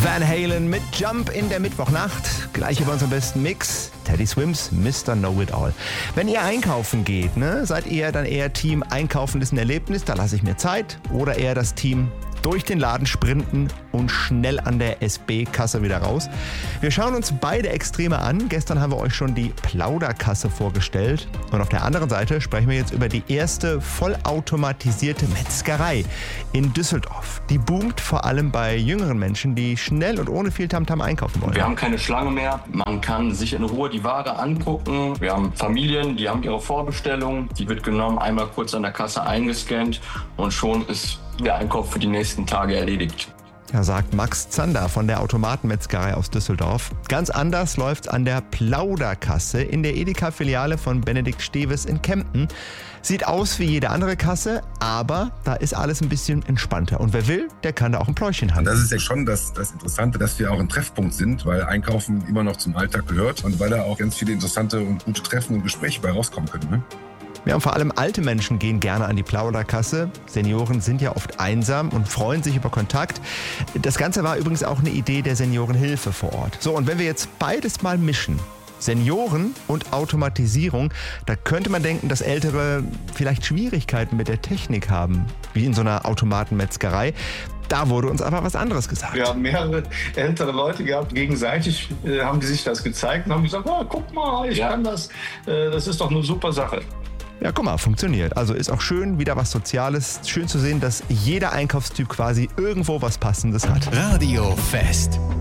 Van Halen mit Jump in der Mittwochnacht. Gleich über unseren besten Mix. Teddy Swims, Mr. Know-It-All. Wenn ihr einkaufen geht, seid ihr dann eher Team Einkaufen ist ein Erlebnis, da lasse ich mir Zeit? Oder eher das Team durch den Laden sprinten und schnell an der SB-Kasse wieder raus? Wir schauen uns beide Extreme an. Gestern haben wir euch schon die Plauderkasse vorgestellt. Und auf der anderen Seite sprechen wir jetzt über die erste vollautomatisierte Metzgerei in Düsseldorf. Die boomt vor allem bei jüngeren Menschen, die schnell und ohne viel Tamtam einkaufen wollen. Wir haben keine Schlange mehr. Man kann sich in Ruhe die Ware angucken. Wir haben Familien, die haben ihre Vorbestellung. Die wird genommen, einmal kurz an der Kasse eingescannt und schon ist der Einkauf für die nächsten Tage erledigt. Ja, sagt Max Zander von der Automatenmetzgerei aus Düsseldorf. Ganz anders läuft's an der Plauderkasse in der Edeka-Filiale von Benedikt Steves in Kempten. Sieht aus wie jede andere Kasse, aber da ist alles ein bisschen entspannter. Und wer will, der kann da auch ein Pläuschen haben. Das ist ja schon das Interessante, dass wir auch ein Treffpunkt sind, weil Einkaufen immer noch zum Alltag gehört und weil da auch ganz viele interessante und gute Treffen und Gespräche bei rauskommen können. Ne? Ja, und vor allem alte Menschen gehen gerne an die Plauderkasse. Senioren sind ja oft einsam und freuen sich über Kontakt. Das Ganze war übrigens auch eine Idee der Seniorenhilfe vor Ort. So, und wenn wir jetzt beides mal mischen, Senioren und Automatisierung, da könnte man denken, dass Ältere vielleicht Schwierigkeiten mit der Technik haben, wie in so einer Automatenmetzgerei. Da wurde uns aber was anderes gesagt. Wir haben mehrere ältere Leute gehabt, gegenseitig haben die sich das gezeigt und haben gesagt, oh, guck mal, ich kann das, das ist doch eine super Sache. Ja, guck mal, funktioniert. Also ist auch schön, wieder was Soziales. Schön zu sehen, dass jeder Einkaufstyp quasi irgendwo was Passendes hat. Radio Fest.